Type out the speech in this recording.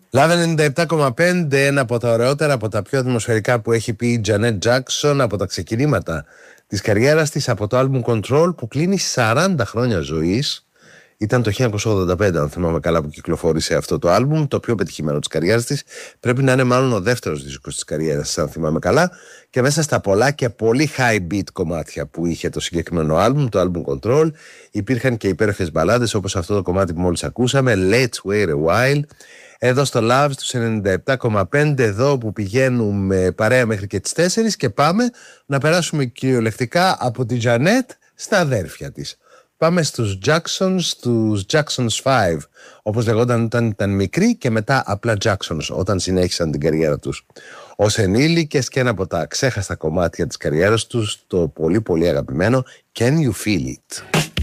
Λάβε 97,5, ένα από τα ωραιότερα, από τα πιο ατμοσφαιρικά που έχει πει η Janet Jackson από τα ξεκινήματα της καριέρας της, από το album Control που κλείνει 40 χρόνια ζωής. Ήταν το 1985, αν θυμάμαι καλά, που κυκλοφόρησε αυτό το άλμπουμ, το πιο πετυχημένο της καριέρας της. Πρέπει να είναι μάλλον ο δεύτερος δίσκος της καριέρας της, αν θυμάμαι καλά. Και μέσα στα πολλά και πολύ high beat κομμάτια που είχε το συγκεκριμένο άλμπουμ, το άλμπουμ Control, υπήρχαν και υπέροχες μπαλάντες, όπως αυτό το κομμάτι που μόλις ακούσαμε, Let's Wait a While. Εδώ στο Love στους 97,5, εδώ που πηγαίνουμε παρέα μέχρι και τις 4 και πάμε να περάσουμε κυριολεκτικά από τη Τζανέτ στα αδέρφια της. Πάμε στους Jacksons, τους Jacksons 5, όπως λεγόταν όταν ήταν μικροί, και μετά απλά Jacksons όταν συνέχισαν την καριέρα τους ως ενήλικες, και ένα από τα ξέχαστα κομμάτια της καριέρας τους, το πολύ πολύ αγαπημένο Can You Feel It.